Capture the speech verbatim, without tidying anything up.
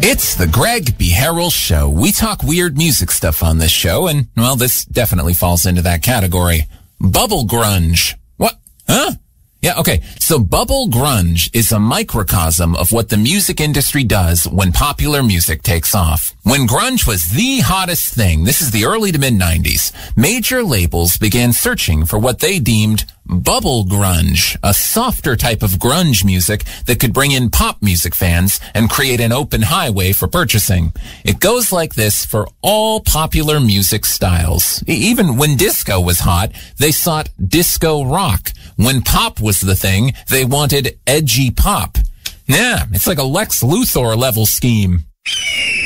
It's the Greg B. Harrell Show. We talk weird music stuff on this show, and, well, this definitely falls into that category. Bubble grunge. What? Huh? Yeah, okay. So bubble grunge is a microcosm of what the music industry does when popular music takes off. When grunge was the hottest thing, this is the early to mid nineties, major labels began searching for what they deemed bubble grunge, a softer type of grunge music that could bring in pop music fans and create an open highway for purchasing. It goes like this for all popular music styles. Even when disco was hot, they sought disco rock. When pop was the thing, they wanted edgy pop. Yeah, it's like a Lex Luthor level scheme.